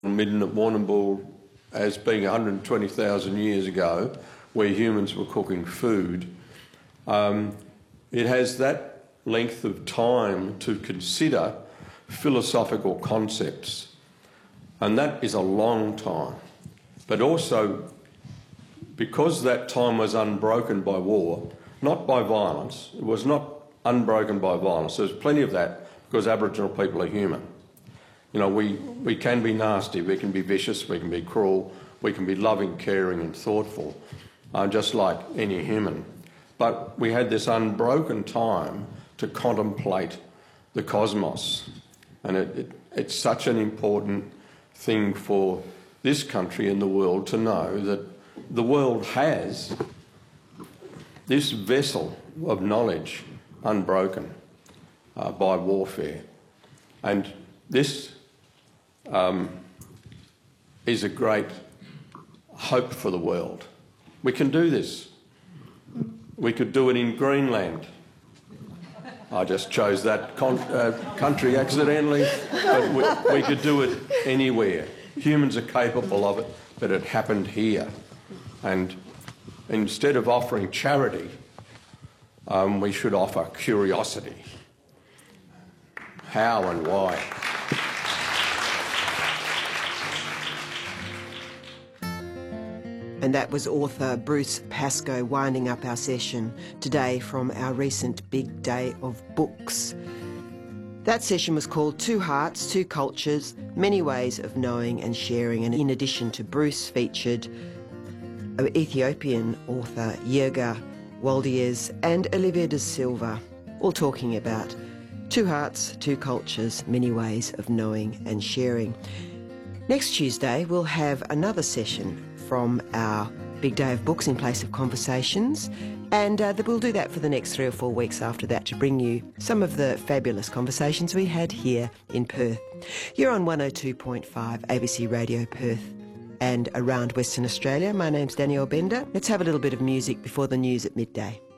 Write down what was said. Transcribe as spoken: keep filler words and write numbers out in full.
Midden at Warrnambool as being one hundred twenty thousand years ago, where humans were cooking food. Um, it has that length of time to consider philosophical concepts, and that is a long time. But also, because that time was unbroken by war, not by violence, it was not unbroken by violence. There's plenty of that because Aboriginal people are human. You know, we, we can be nasty, we can be vicious, we can be cruel, we can be loving, caring and thoughtful, uh, just like any human. But we had this unbroken time to contemplate the cosmos. And it, it, it's such an important thing for this country and the world to know that the world has this vessel of knowledge unbroken uh, by warfare. And this um, is a great hope for the world. We can do this. We could do it in Greenland. I just chose that con uh, country accidentally, but we, we could do it anywhere. Humans are capable of it, but it happened here. And instead of offering charity, um, we should offer curiosity. How and why? And that was author Bruce Pascoe winding up our session today from our recent Big Day of Books. That session was called Two Hearts, Two Cultures, Many Ways of Knowing and Sharing. And in addition to Bruce, featured Ethiopian author Yerga Waldiez and Olivia da Silva, all talking about Two Hearts, Two Cultures, Many Ways of Knowing and Sharing. Next Tuesday, we'll have another session from our Big Day of Books in place of conversations, and uh, we'll do that for the next three or four weeks after that to bring you some of the fabulous conversations we had here in Perth. You're on one oh two point five A B C Radio Perth and around Western Australia. My name's Danielle Bender. Let's have a little bit of music before the news at midday.